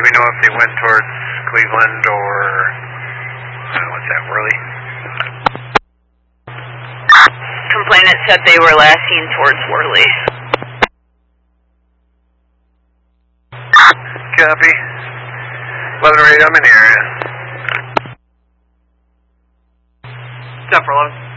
we know if they went towards Cleveland or, what's that, Worley? Complainant said they were last seen towards Worley. Copy. 11 radio, I'm in the area. 10 for 11.